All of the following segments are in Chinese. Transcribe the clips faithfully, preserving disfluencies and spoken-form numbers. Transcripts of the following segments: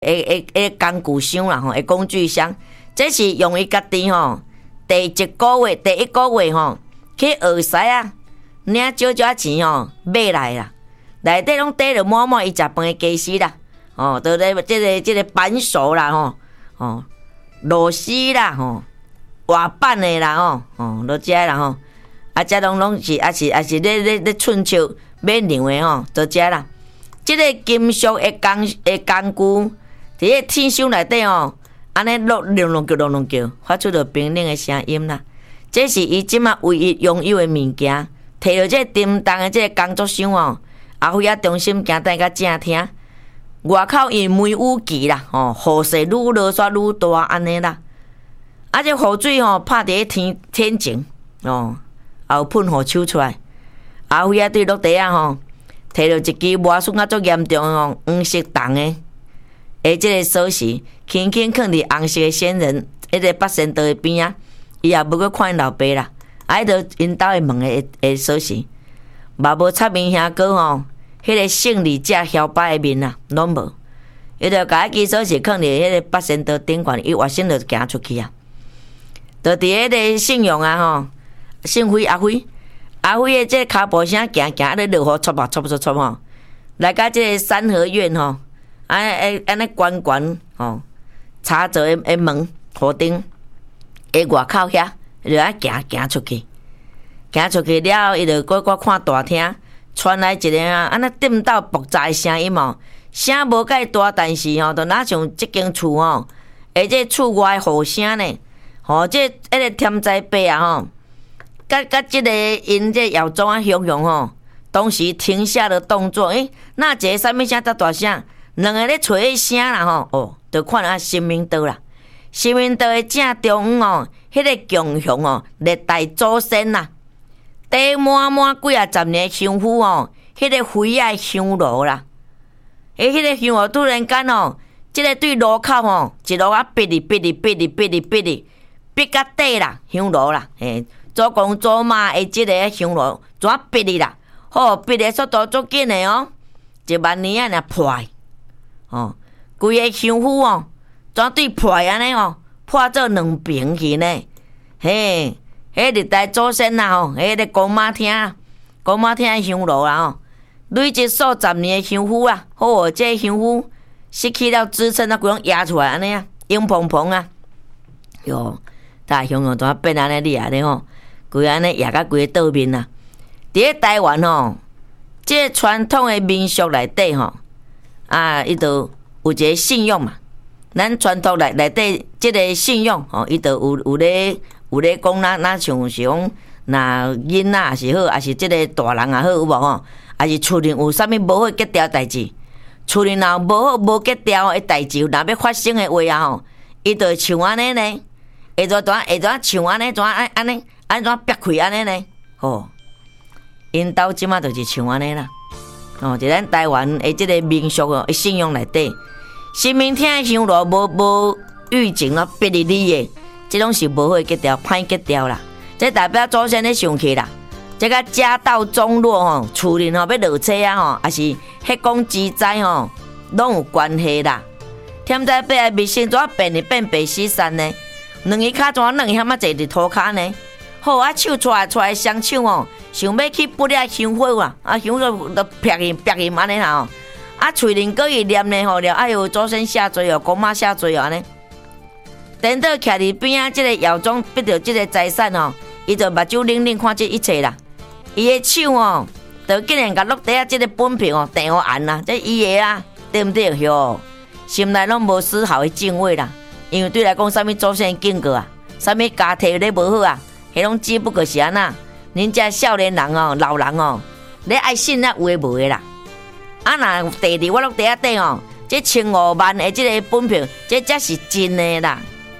诶诶诶工具箱啦吼，诶工具箱，这是用伊家己吼，第一个月第一个月吼，去学师啊，领少少钱吼买来啦，内底拢缀着满满伊食饭诶家私啦，哦，都咧即个即个扳手啦吼，哦，螺丝啦吼，活板诶啦吼，哦，都遮啦吼，啊，遮拢拢是啊是啊是咧咧咧寸手买牛诶吼，都遮啦，即个金属诶工诶工具。伫个天箱内底哦，安尼落隆隆叫隆隆叫，发出着冰冷的声音啦。这是伊即马唯一拥有的物件。摕着这叮当的这个工作箱哦，阿辉啊中心行带甲正听。外口伊梅雨季啦，吼，雨势愈落煞愈大安尼啦。啊，这雨水吼拍伫天天前哦，也有喷雨手出来。阿辉啊对落地啊吼，摕着一支磨损啊足严重哦，黄色重的。诶，即个锁匙轻轻放伫红色的仙人，迄个八仙道的边啊，伊也无去看因老爸啦。啊，迄个因兜的门的的锁匙，嘛无插面兄哥吼，迄个胜利者摇摆的面啊，拢无。伊就甲迄支锁匙放伫迄个八仙道顶悬，伊活生就行出去啊。就伫迄个信用啊吼，姓辉阿辉，阿辉的这脚步声行行，咧落雨撮啊撮撮撮吼，来到即个三合院吼。安尼安尼悬悬吼，插座诶诶门河顶诶外口遐，就啊行行出去，行出去了后，伊就搁搁看大厅，传来一个啊安尼震到爆炸诶声音哦，声无介大，但是吼，就哪像即间厝吼，而且厝外诶雨声呢，吼，即迄个天灾伯啊吼，甲甲即个因这姚总啊雄雄吼，当时停下了动作，诶，那一个啥物声遮大声？两个咧找迄声啦吼，哦，就看啊新民岛啦，新民岛的正中央哦，迄、那个强雄哦，历代祖先啦，地满满几啊十年香火哦，迄、那个灰啊香炉啦，诶，迄个香炉突然间哦，即、这个对路口吼，一路啊逼哩逼哩逼哩逼哩逼哩逼到底啦，香炉啦，诶，祖公祖妈的即个香炉怎逼哩啦？好，逼的速度足紧的哦，一万年啊，尔破。哦，规个香火哦，怎对破安尼哦，破做两平去呢？嘿，迄历代祖先啦吼，迄个公妈厅，公妈厅的香炉啦吼，累积数十年的香火啦，好哦，这香火失去了支撑啊，规拢压出来安尼啊，硬蓬蓬啊，哟，大香哦，怎变安尼厉害咧吼？规安尼压到规个倒面啊！伫咧台湾吼，这个传统的民俗内底吼。啊，伊就有一个信用嘛，咱传统内内底即个信用吼，伊就有有咧有咧讲，咱咱像是讲，那囡仔也是好，也是即个大人也好，有无吼？也是厝里有啥物无好结条代志，厝里若无好无结条诶代志，若要发生诶话啊吼，伊就像安尼呢，会怎怎会怎像安尼怎安安尼安怎逼开安尼呢？吼，因兜即马就是像安尼啦。哦，伫咱台湾诶，即个民俗哦，信仰内底，新民厅诶香炉无无预警咯，逼哩哩诶，即种是无好结条，歹结条啦。这代表祖先咧上去啦。这个家道中落吼，厝里吼要落车啊吼，也是迄讲之灾吼，拢有关系啦。天灾伯诶，微信怎变哩变白死山呢？两个骹怎两个遐么坐伫涂骹呢？好啊，手出来出来双手哦。想要去不了香火啊，啊香火都撇去撇去安尼啦吼，啊喙面搁伊念咧吼了，哎呦祖先下罪哦，公妈下罪哦安尼。等到徛伫边啊，即个姚总逼到即个财产哦，伊就目睭冷冷看这一切啦。伊的手哦，就竟然甲落地啊，即个本票哦，电互按啦，这伊的啊，对毋对？哟，心内拢无丝毫的敬畏啦，因为对来讲，啥物祖先敬过啊，啥物家庭咧无好啊，迄拢只不过是安那。恁遮少年人哦，老人哦，你爱信啊有诶无诶啦。啊，若第二我落地下底哦，这千五万的这个本票，这才是真诶啦。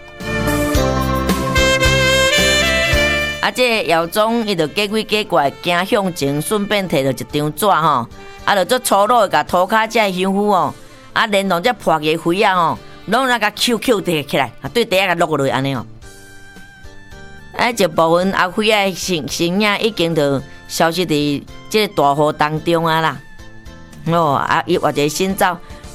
啊，这姚总伊就假鬼假怪，行向前，顺便摕着一张纸吼，啊，就做粗鲁甲涂骹遮香火哦，啊，连同这破个灰啊吼，拢那个 Q Q 地起来，啊，对地下个落落去安尼哦。啊，一部分阿辉啊身身影已经就消失伫即个大雨当中啊啦。哦，啊，伊活一新走，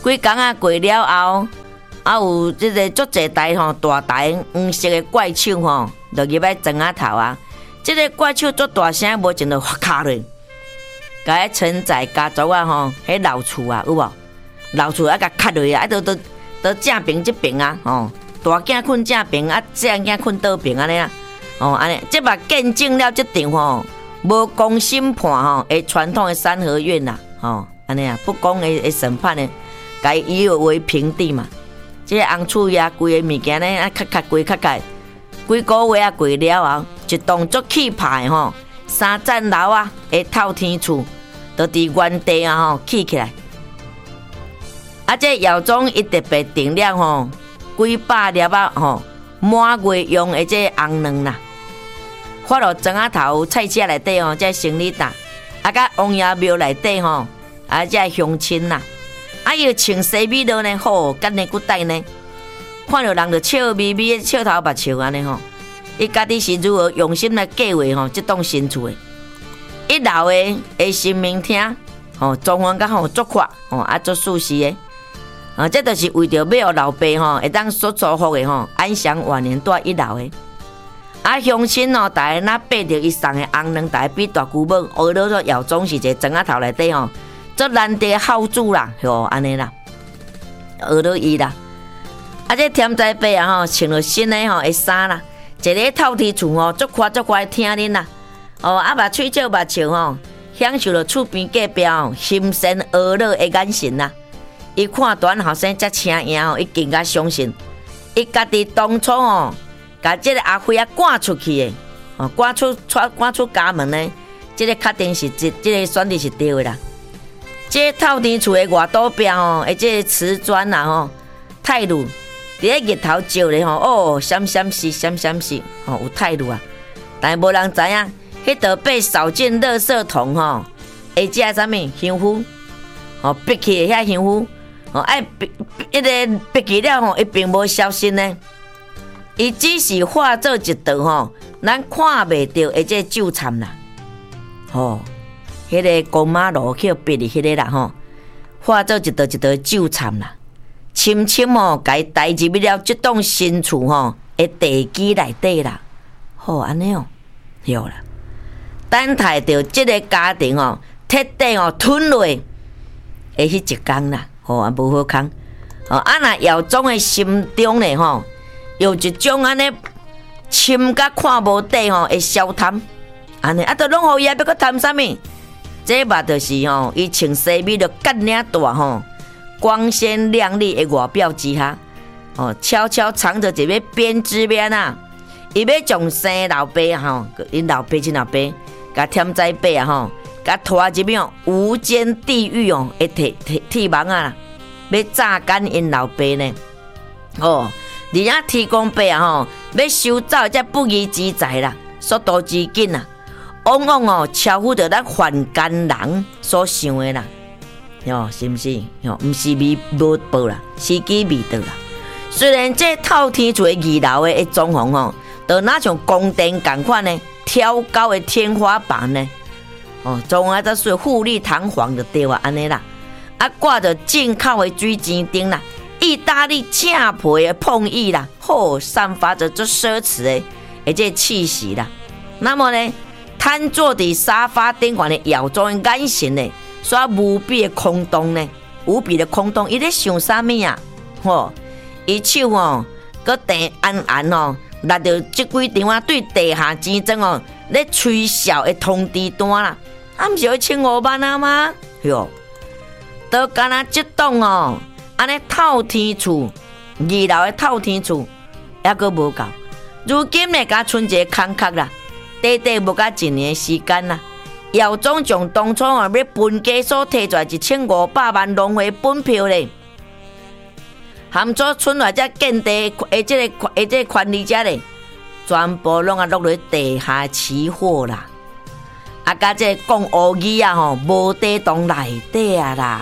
几工啊过了后，啊有即个足侪台吼大台黄色的怪兽吼，就入来庄仔头啊。即、這个怪兽足大声，无情就发卡落，甲迄承载家族啊吼，迄老厝啊有无？老厝啊甲卡落啊，啊都都都正平即边啊吼，大囝困正平啊，细囝困倒平安尼啊，哦安尼，即嘛见证了即场吼无公审判吼诶传统诶三合院啦，吼安尼啊，不公诶诶审判诶，甲伊以为平地嘛。即、這個红厝呀，规个物件咧啊，咔咔规咔咔。几个月啊过了后，一栋足气派吼，三层楼啊，会透天厝，就伫原地啊吼起起来。啊，这窑总伊特别定了吼，几百粒啊吼，满月用的这红卵啦，发落庄仔头菜市内底吼，这生理大，啊，甲王爷庙内底吼，啊，这乡亲啦，啊，伊穿西米露呢，好，干呢骨带呢。看到人就笑眯眯、笑头目笑安尼吼，伊家己是如何用心来计划吼，即栋新厝的。一楼的的新民厅吼，装潢甲吼足阔吼，啊足舒适的。啊，这就是为着要互老爸吼会当舒舒服的吼，安享晚年住一楼的。啊，乡亲吼，大家若爬着伊送的红卵台比大舅母，学到说窑总是一个庄仔头内底吼，足难得的好主啦，吼安尼啦，学到伊啦。啊，这添仔伯啊吼，穿了新的吼的衫啦，一个透天厝吼，足宽足宽听恁啦，哦，啊，目喙笑目笑吼，享受了厝边隔壁吼心生和乐的眼神啦。伊看大后生遮请赢吼，伊更加相信，伊家己当初吼，甲这个阿辉啊赶出去的，哦，赶出赶赶出家门呢，这个确定是这这个选择是对的啦。这个透天厝的外岛壁吼，诶，这个瓷砖啦吼，太露。伫咧日头照咧吼，哦，闪闪是闪闪是，吼有态度啊！但无人知影，迄道被扫进垃圾桶吼，会食啥物香菇？吼，逼起遐香菇，吼爱逼，迄个逼起了吼，伊并无消失呢。伊只是化作一道吼，咱看袂到的这酒掺啦，吼，迄、那个公马路去逼哩，迄个啦吼，化作一道一道酒掺啦。深深哦，甲伊带入了即栋新厝吼的地基内底啦。好安尼哦，对啦。等待着即个家庭哦，彻底哦吞落的迄一天啦。吼啊，无好空。哦，啊那窑总的心中咧吼，有一种安尼深甲看无底吼的消贪。安尼啊，都拢互伊啊，要搁贪啥物？这嘛就是吼，伊穿西米就干领大吼。光鲜亮丽的外表之下，哦，悄悄藏着一个编织面啊！伊要将生老爸吼，因老爸亲老爸，甲添仔伯啊吼，甲拖入面无间地狱哦，会铁铁铁网啊，要榨干因老爸呢。哦，而且天公伯啊吼，要收走这不义之财啦，速度之紧啊，往往哦超乎着咱凡间人所想的啦。哟，是毋是？哟，毋是未无报啦，时机未到啦。虽然这透天厝的二楼的装潢吼，就那像宫殿同款呢，挑高的天花板呢，哦，装啊，则是富丽堂皇的对啊，安尼啦。啊，挂着进口的水晶灯啦，意大利正皮的碰椅啦，吼，散发着这奢侈的而这气息啦。那么呢，瘫坐伫沙发顶管的窑中的眼神呢？所无比的空洞呢，无比的空洞，伊咧想啥物啊？吼，伊手吼，搁定暗暗吼，拿着即几张啊对地下钱庄哦，咧吹箫的通知单啦，啊，毋是要千五万啊吗？哟，都干那即栋哦，安尼透天厝，二楼的透天厝，还阁无够，如今呢，甲剩一个空壳啦，短短无甲一年的时间啦。窑总将当初啊要分家所摕出来一千五百万农会本票咧，含做村内只建地的这个的这个权利者咧，全部拢啊落入地下起货啦，啊，甲这讲乌语啊吼，无地洞内底啊啦。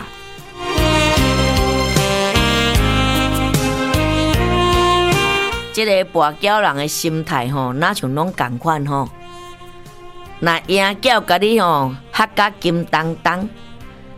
这个跋筊人的心态吼，哪像拢同款吼？那赢叫甲你吼，黑甲金当当，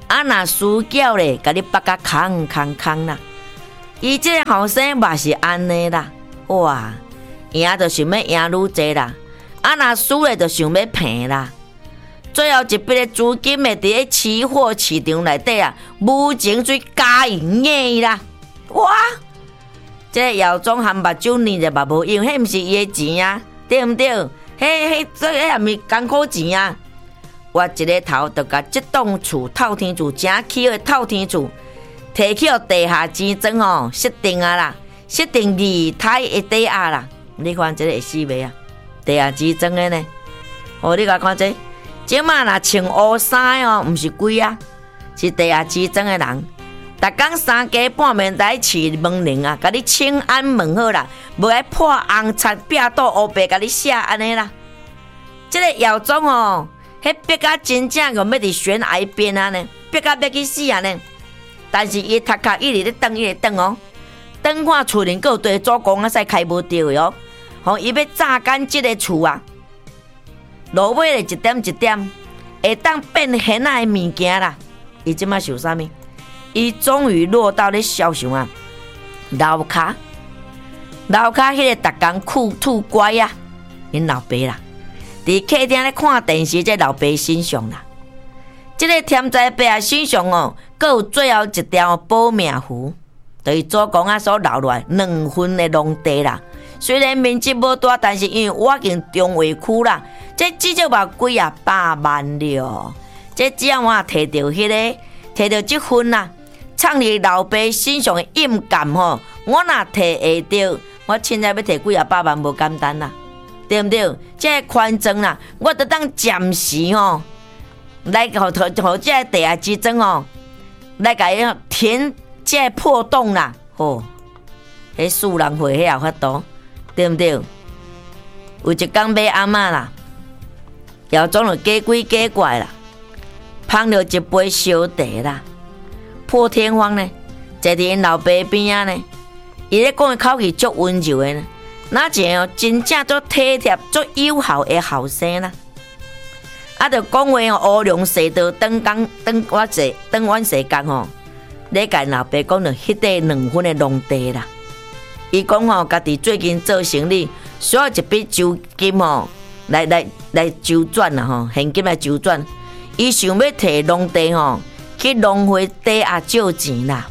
啊若输缴咧，甲你绑甲空空空啦。伊即个后生嘛是安尼啦，哇，赢就想要赢愈济啦，啊若输咧就想要平啦。最后一笔的资金会伫咧期货市场内底啊，无情水加赢伊啦，哇！即个姚总含目睭捏着嘛无用，迄毋是伊的钱啊，对毋对？迄迄这迄也毋是艰苦钱啊！我一个头就甲即栋厝透天厝，正起的透天厝，摕去互地下钱庄吼设定啊啦，设定二胎一底下啦。你看即个会死袂啊？地下钱庄的呢？哦，你甲看这。即马若穿乌衫哦，毋是鬼啊，是地下钱庄的人。逐工三更半暝来饲门铃啊，甲你请安问好啦，无爱破红漆壁倒乌白，甲你写安尼啦。即、這个姚总哦，迄逼甲真正个要伫悬崖边啊呢，逼甲要去死啊呢。但是伊头壳一直咧转，一直转哦，转看厝里有地主公啊，使开无着的哦，吼伊要榨干即个厝啊。落尾咧一点一点，会当变现仔的物件啦。伊即马想啥物？伊终于落到咧小熊啊楼骹，楼骹迄个逐工酷吐乖啊，因老爸啦，伫客厅咧看电视，这老爸身上啦。即、這个天灾伯啊身上哦，阁有最后一条保命符，就是祖公啊所留落来两分的农地啦。虽然面积无大，但是因为我经中卫区啦。这至少嘛几啊百万了，这只要我摕到迄、那个，摕到这份啦，创立老爸身上的印鉴吼，我若摕会到，我凊彩要摕几啊百万无简单啦，对不对？这个宽庄啦，我得当暂时吼，来互互这地下之庄吼，来甲伊填这个破洞啦，吼，迄素人会迄有法度，对不对？有一天买阿嬷啦。姚总就假鬼假怪啦，捧着一杯烧茶啦，破天荒呢，坐伫因老爸边仔呢，伊咧讲的口气足温柔的呢，哪一个哦真正足体贴、足友好的后生啦，啊，着讲话哦，乌龙世道，当工当我世当阮世间吼，咧甲因老爸讲着迄块两分的农地啦，伊讲吼，家己最近做生意，需要一笔资金吼。来来来周转啦吼，现金来周转。伊想要摕农地吼去农会底下借钱啦。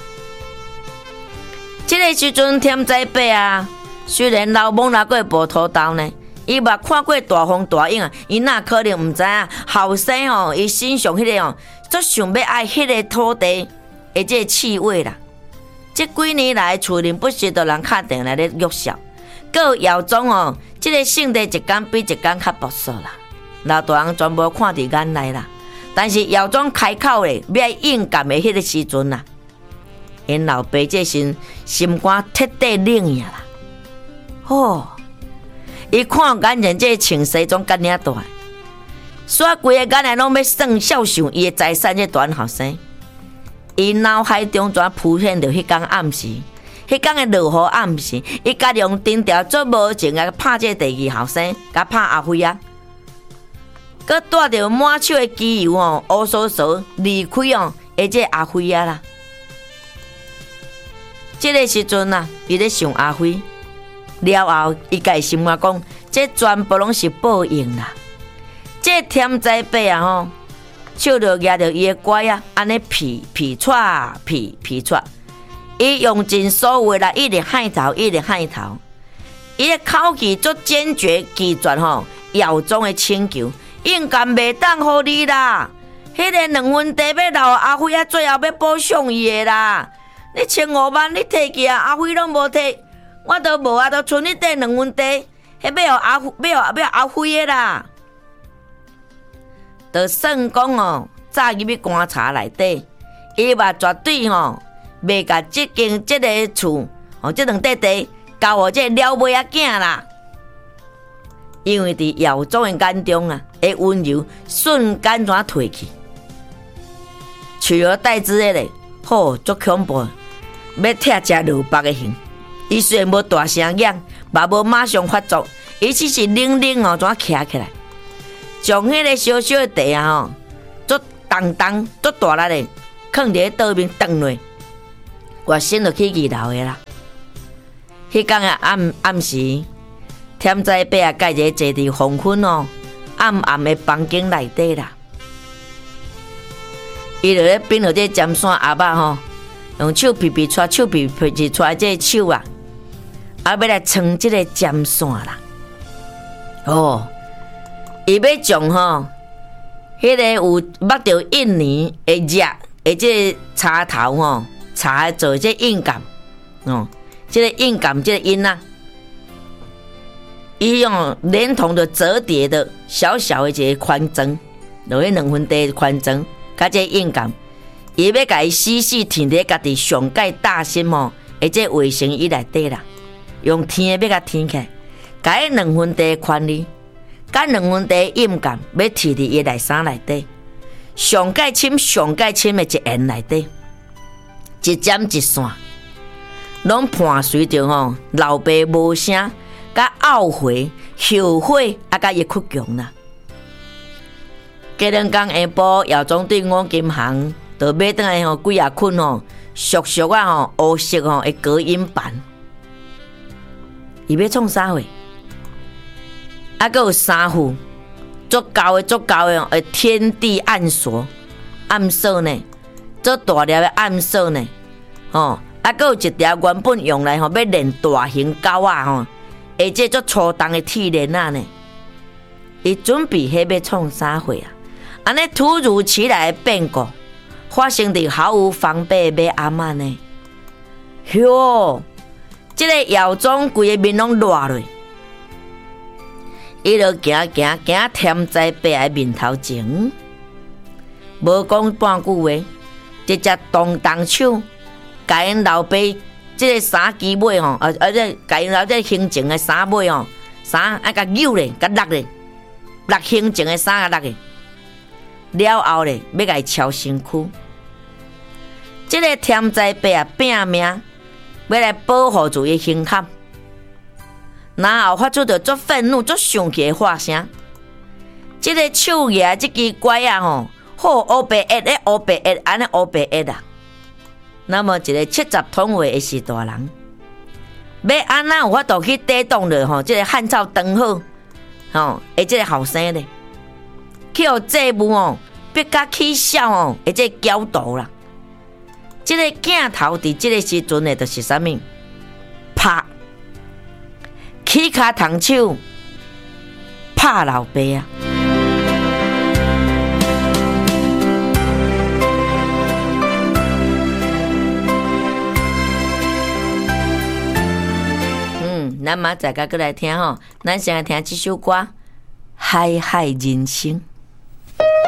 这个时阵天灾伯啊，虽然老懵啦过无土豆呢，伊嘛看过大风大影啊，伊哪可能毋知影后生吼，伊身上迄个吼，足想要爱迄个土地的这个气味啦。这几年来，厝里不时都人敲电来咧约笑。个姚总哦，即、这个性地一天比一天较朴素啦，老大人全部看伫眼内啦。但是姚总开口咧，要应感的迄个时阵啦，因老爸这心心肝彻底冷去啦。哦，伊看眼前这穿西装干领大，煞规个眼内拢要算孝顺伊的财产，这大后生，伊脑海中怎浮现着迄天暗时。迄天的落雨暗时，伊家用藤条做无情啊，拍这第二后生，甲拍阿辉啊，佮带着满手的机油哦，乌索索离开哦，而这阿辉啊啦。这个时阵啊，伊咧想阿辉，了后伊家心话讲，这全部拢是报应啦。这天灾伯啊吼，手着举着伊的拐啊，安尼劈劈踹劈劈踹。伊用尽所有啦，一直喊头，一直喊头。伊的口气足坚决，拒绝吼姚总的请求，应该袂当互你啦。迄、那个两分地要留阿辉啊，最后要补偿伊的啦。你千五万你摕去啊，阿辉拢无摕，我都无啊，都剩你这两分地，迄要互阿要要阿辉的啦。就算讲哦，早入去观察内底，伊嘛绝对吼。袂甲即间即个厝，哦，即两块地交互即个了尾仔囝啦。因为伫姚总的眼中啊，的温柔瞬间怎褪去，取而代之的咧，吼，足恐怖，要拆食肉腹的形。伊虽然无大声讲，嘛无马上发作，伊只是冷冷哦，怎徛起来，将迄个小小的地啊吼，足重重足大力的，放伫桌面转落，我先就去二楼的啦。迄天啊暗暗时，添仔伯啊，介一个坐伫黄昏哦暗暗的房间内底啦。伊就咧编落这尖线鸭仔吼，用手皮皮搓，手皮皮搓这手啊，啊要来穿这个尖线啦。哦，伊要将吼，迄、那个有捌着印尼的热的这个插头吼，插做这印感哦，这个印感这个印啊，伊用连同的折叠的小小的一个宽针，落去两分地的宽针。甲这印感，伊要甲伊死死填伫家己上界大心吼，而这卫生衣内底啦，用填的要甲填起来，甲迄两分地宽哩，甲两分地印感要摕伫伊内衫内底，上界深上界深的一沿内底，一针一线，拢伴随着吼老爸无声，甲懊悔、后悔，啊甲伊屈强啦。过两天下晡，姚总对吴金航就买倒来吼几啊捆吼熟熟啊吼乌色吼的隔音板，伊要创啥货？啊，佮有三副足高的足高的哦，天地暗锁暗锁呢，做大粒的暗锁呢，吼啊，佮有一条原本用来吼要练大型狗啊吼，而且足粗重的铁链啊呢，伊准备迄要创啥货啊？安尼突如其来的变故，发生伫毫无防备的马阿嬷呢。哟，这个姚总规个面拢热落，伊就行行行添在伯的面头前，无讲半句话，直接动动手，甲因老爸这个衫机尾吼，啊啊这甲因老这形情的衫尾吼，衫啊甲扭咧，甲落咧，落形情的衫啊落咧。了后咧，要甲伊敲身躯。这个添在伯啊拼命，要来保护住伊胸坎，然后发出着足愤怒、足生气的话声。这个手艺这支拐啊吼，好乌白一咧，乌白一安尼乌白一啊。那么一个七十通话的是大人，要安怎有法度去抵挡着吼？这个汉草长好，吼，而这个后生咧。去互节目哦，别甲起笑哦，而且骄傲啦。这个镜头伫这个时阵的，就是啥物？拍起骹动手，拍老爸啊！嗯，咱明仔载甲过来听吼，咱先来听这首歌《海海人生》。